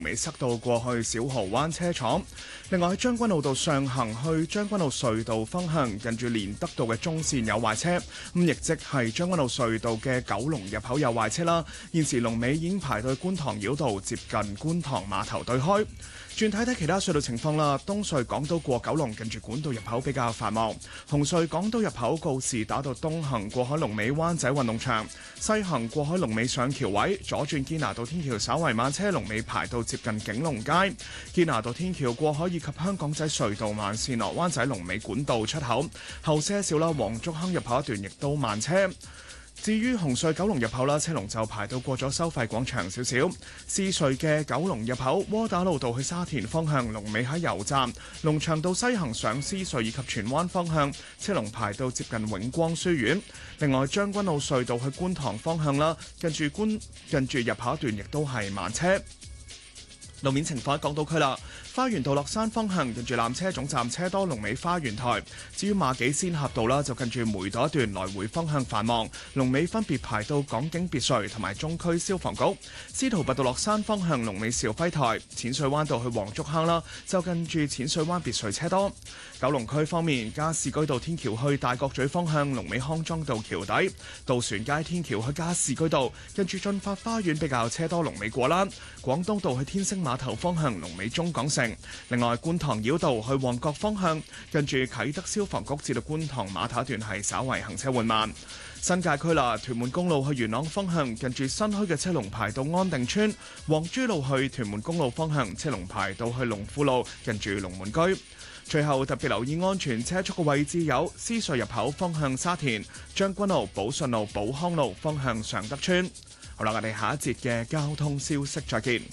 尾塞到過去小蠔灣車廠。另外喺將軍澳道上行去將軍澳隧道方向，近住連德道嘅中線有壞車，咁亦即係將軍澳隧道嘅九龍入口有壞車啦。現時龍尾已經排到觀塘繞道，接近觀塘碼頭對開。轉睇睇其他隧道情況啦，東隧港島過九龍近住管道入口比較繁忙，紅隧港島入口告士打道東行過海龍尾灣仔運動場，西行過海龍尾上橋位，左轉堅拿道天橋稍為慢車，龍尾排到接近景隆街，堅拿道天橋過海以及香港仔隧道慢線落灣仔龍尾管道出口，後些少啦，黃竹坑入口一段亦都慢車。至於紅隧九龍入口啦，車龍就排到過咗收費廣場少少。獅隧嘅九龍入口，窩打老道去沙田方向，龍尾喺油站；龍翔道西行上獅隧以及荃灣方向，車龍排到接近永光書院。另外將軍澳隧道去觀塘方向啦，近住入口一段亦都係慢車。路面情況喺港島區啦，花園道落山方向近住纜車總站車多，龍尾花園台。至於馬己仙峽道啦，就近住梅朵一段來回方向繁忙，龍尾分別排到港景別墅同埋中區消防局。司徒拔道落山方向龍尾兆輝台，淺水灣道去黃竹坑啦，就近住淺水灣別墅車多。九龍區方面，加士居道天橋去大角咀方向龍尾康莊道橋底，渡船街天橋去加士居道近住進發花園比較車多，龍尾過欄。廣東道去天星碼頭方向龍尾中港城。另外觀塘繞道去旺角方向近住啟德消防局至到觀塘碼頭一段係稍為行車緩慢。新界區啦，屯門公路去元朗方向近住新墟嘅車龍排到安定村，黃珠路去屯門公路方向車龍排到去龍富路近住龍門居。最後特別留意安全車速嘅位置有獅隧入口方向沙田、將軍澳、寶順路、寶康路方向常德村。好啦，我哋下一節嘅交通消息再見。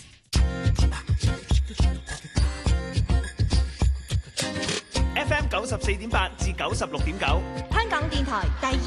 FM 94.8至96.9， 香港電台第二